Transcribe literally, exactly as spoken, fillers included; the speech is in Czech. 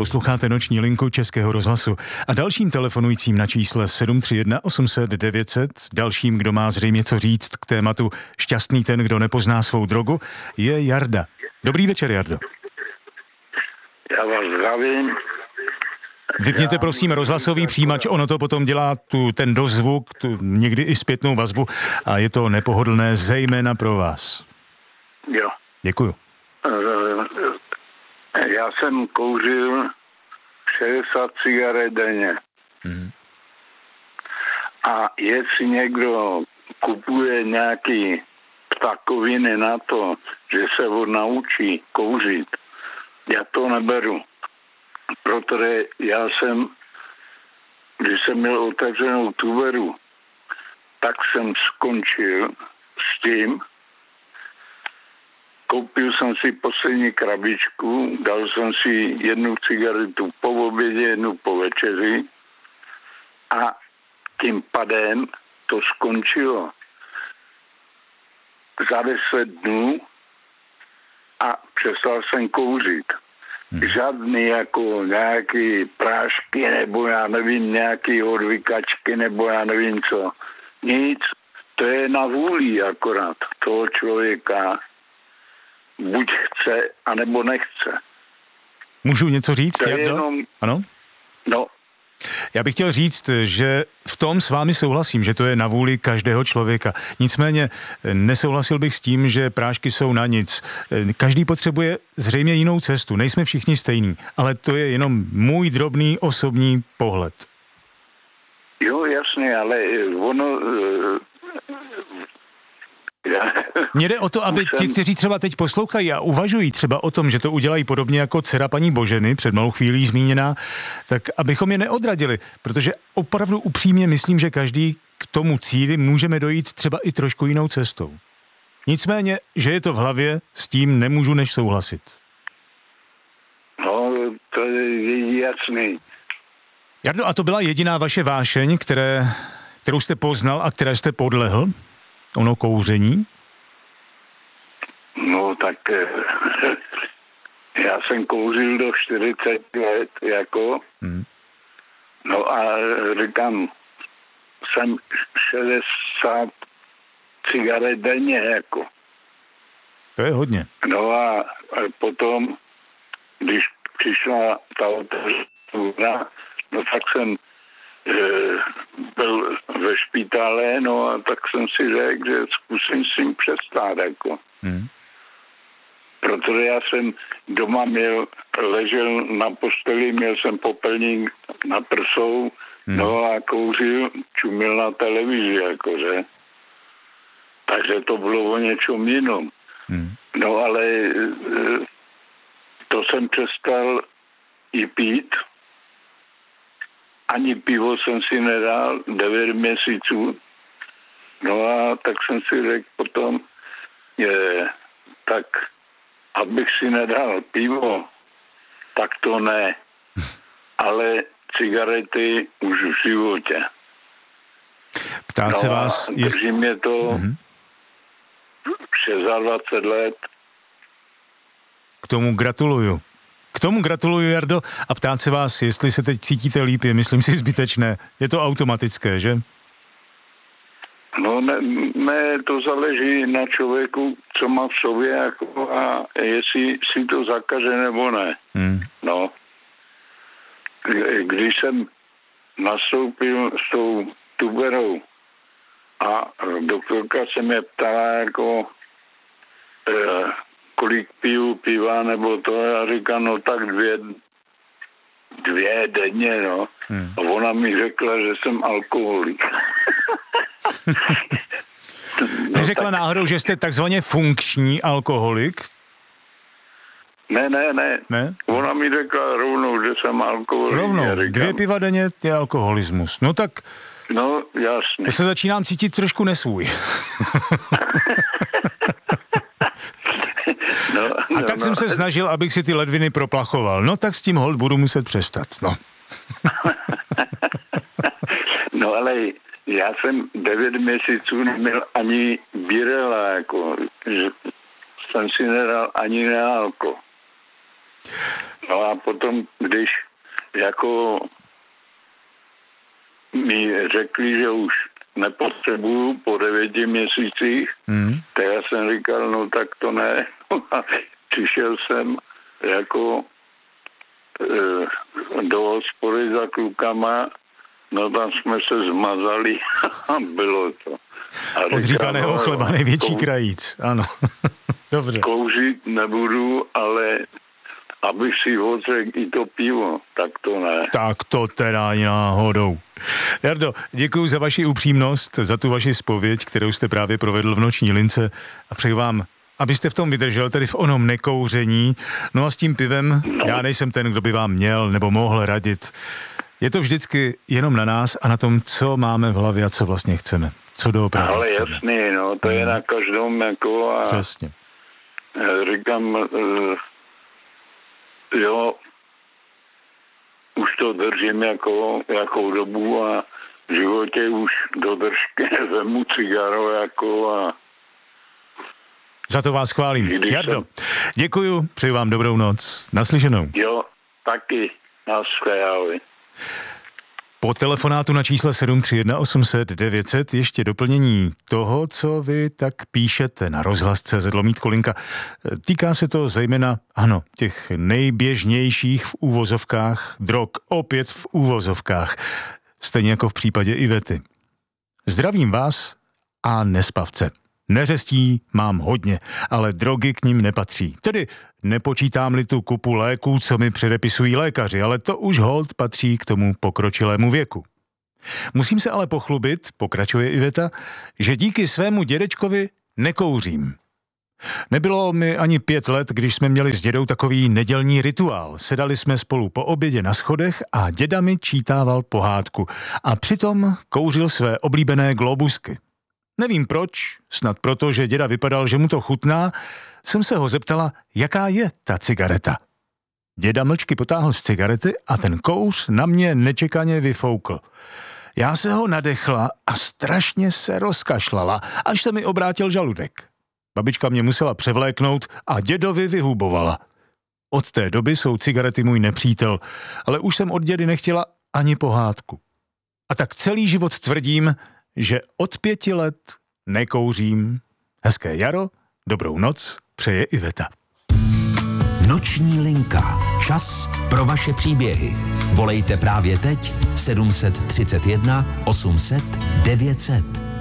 Posloucháte Noční linku Českého rozhlasu. A dalším telefonujícím na čísle sedm tři jedna osm set devět set, dalším, kdo má zřejmě co říct k tématu šťastný ten, kdo nepozná svou drogu, je Jarda. Dobrý večer, Jardo. Já vás zdravím. Vypněte prosím rozhlasový přijímač, ono to potom dělá tu, ten dozvuk, tu, někdy i zpětnou vazbu a je to nepohodlné zejména pro vás. Jo. Děkuju. Já jsem kouřil šedesát cigaret denně. Hmm. A jestli někdo kupuje nějaký ptakoviny na to, že se on naučí kouřit, já to neberu. Protože já jsem, když jsem měl otevřenou tuberu, tak jsem skončil s tím, koupil jsem si poslední krabičku, dal jsem si jednu cigaretu po obědě, jednu po večeři a tím pádem to skončilo za deset dnů a přestal jsem kouřit. Žádný jako nějaký prášky nebo já nevím, nějaký odvykačky nebo já nevím co. Nic. To je na vůli akorát toho člověka. Buď chce, anebo nechce. Můžu něco říct, to Jardo? Jenom... Ano? No. Já bych chtěl říct, že v tom s vámi souhlasím, že to je na vůli každého člověka. Nicméně nesouhlasil bych s tím, že prášky jsou na nic. Každý potřebuje zřejmě jinou cestu. Nejsme všichni stejní, ale to je jenom můj drobný osobní pohled. Jo, jasně, ale ono... Mně jde o to, aby ti, kteří třeba teď poslouchají a uvažují třeba o tom, že to udělají podobně jako dcera paní Boženy, před malou chvílí zmíněná, tak abychom je neodradili, protože opravdu upřímně myslím, že každý k tomu cíli můžeme dojít třeba i trošku jinou cestou. Nicméně, že je to v hlavě, s tím nemůžu než souhlasit. No, to je jasný. Jardo, a to byla jediná vaše vášeň, které, kterou jste poznal a které jste podlehl? Ono kouření? No tak já jsem kouřil do čtyřicet let, jako. Hmm. No a říkám, jsem šedesát cigaret denně, jako. To je hodně. No a, a potom, když přišla ta otevřená, no tak jsem byl ve špitále, no a tak jsem si řekl, že zkusím s tím přestát, jako. Hmm. Protože já jsem doma měl, ležel na posteli, měl jsem popelník na prsou, hmm. no a kouřil, čumil na televizi, jakože. Takže to bylo o něčem jinom. Hmm. No ale to jsem přestal i pít. Ani pivo jsem si nedal devět měsíců. No a tak jsem si řekl potom, je, tak abych si nedal pivo, tak to ne. Ale cigarety už v životě. Ptát no se vás... A drží jest... mě to mm-hmm. dvacet šest let. K tomu gratuluju. K tomu gratuluju, Jardo, a ptát se vás, jestli se teď cítíte líp, je, myslím si, zbytečné. Je to automatické, že? No ne, ne, to záleží na člověku, co má v sobě, jako, a jestli si to zakaže nebo ne. Hmm. No. Když jsem nastoupil s tou tuberou a doktorka se mě ptala, jako eh, kolik piju piva, nebo to, já říkám, no tak dvě, dvě denně, no. Hmm. A ona mi řekla, že jsem alkoholik. No, neřekla tak... náhodou, že jste takzvaně funkční alkoholik? Ne, ne, ne, ne. Ona mi řekla rovnou, že jsem alkoholik. Rovnou, dvě piva denně je alkoholismus. No tak... No, jasně. To se začínám cítit trošku nesvůj. No, a no, tak no. jsem se snažil, abych si ty ledviny proplachoval. No tak s tím holt budu muset přestat, no. No ale já jsem devět měsíců neměl ani birela, jako, že jsem si nedal ani nealko. No a potom, když jako mi řekli, že už nepotřebuju po devěti měsících, mm. tak já jsem říkal, no tak to ne. A přišel jsem jako e, do hospody za klukama, no tam jsme se zmazali a bylo to. A od říkaného chleba největší kou... krajíc, ano. Dobře. Kouřit nebudu, ale abych si odřekl i to pivo, tak to ne. Tak to teda ani náhodou. Jardo, děkuji za vaši upřímnost, za tu vaši zpověď, kterou jste právě provedl v Noční lince a přeji vám, abyste v tom vydržel, tedy v onom nekouření. No a s tím pivem, no. Já nejsem ten, kdo by vám měl nebo mohl radit. Je to vždycky jenom na nás a na tom, co máme v hlavě a co vlastně chceme. Co doopravdy Ale chceme. jasný, no, to hmm. je na každém jako a přesně. Říkám, uh, jo, už to držím jako, jakou dobu a v životě už do držky vemu cigaro jako a... Za to vás chválím. Jardo, jsem... děkuju, přeji vám dobrou noc. Naslyšenou. Jo, taky. Naschledanou. Po telefonátu na čísle sedm tři jedna osm set devět set ještě doplnění toho, co vy tak píšete na rozhlas tečka cé zet lomítko linka. Týká se to zejména, ano, těch nejběžnějších v úvozovkách drog, opět v úvozovkách, stejně jako v případě Ivety. Zdravím vás a nespavce. Neřestí mám hodně, ale drogy k ním nepatří. Tedy nepočítám-li tu kupu léků, co mi předepisují lékaři, ale to už holt patří k tomu pokročilému věku. Musím se ale pochlubit, pokračuje Iveta, že díky svému dědečkovi nekouřím. Nebylo mi ani pět let, když jsme měli s dědou takový nedělní rituál. Sedali jsme spolu po obědě na schodech a děda mi čítával pohádku a přitom kouřil své oblíbené globusky. Nevím proč, snad proto, že děda vypadal, že mu to chutná, jsem se ho zeptala, jaká je ta cigareta. Děda mlčky potáhl z cigarety a ten kouř na mě nečekaně vyfoukl. Já se ho nadechla a strašně se rozkašlala, až se mi obrátil žaludek. Babička mě musela převléknout a dědovi vyhubovala. Od té doby jsou cigarety můj nepřítel, ale už jsem od dědy nechtěla ani pohádku. A tak celý život tvrdím, že od pěti let nekouřím. Hezké jaro, dobrou noc, přeje Iveta. Noční linka. Čas pro vaše příběhy. Volejte právě teď sedm tři jedna osm set devět set.